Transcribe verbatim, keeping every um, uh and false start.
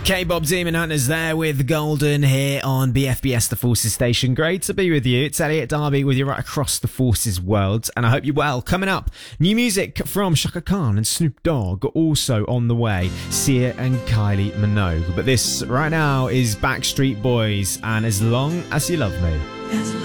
K-Bob Demon Hunters there with Golden here on B F B S The Forces Station. Great to be with you. It's Elliot Darby with you right across the Forces world, and I hope you're well. Coming up, new music from Shaka Khan and Snoop Dogg also on the way. Sia and Kylie Minogue. But this right now is Backstreet Boys and As Long As You Love Me.